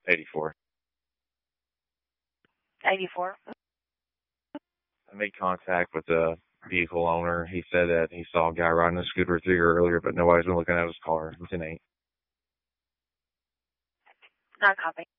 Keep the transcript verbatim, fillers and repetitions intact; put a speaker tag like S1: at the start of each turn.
S1: eighty-four.
S2: eighty-four.
S1: I made contact with the vehicle owner. He said that he saw a guy riding a scooter through here earlier, but nobody's been looking at his car. It's an eight.
S2: Not copy.